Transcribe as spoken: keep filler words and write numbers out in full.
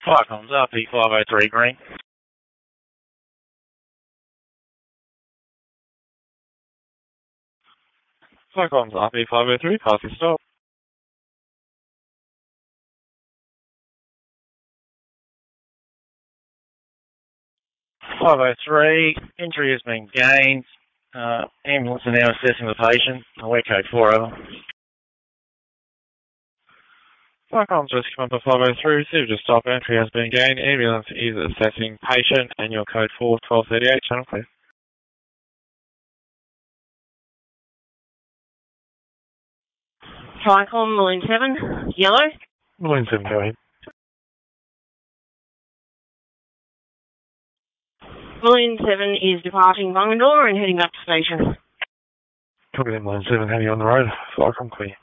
Firecoms R P five oh three green. Firecoms R P five oh three, pass your stop. five oh three, injury has been gained. Uh, ambulance are now assessing the patient. Aware code four over. Firecoms rescue number five oh three, received a stop, entry has been gained. Ambulance is assessing patient, and your code four, twelve thirty-eight, channel clear. Tricom, Marine seven, yellow. Marine seven, go ahead. Marine seven is departing Bungendore and heading back to station. Copy that, Marine seven, heavy on the road. Firecom clear.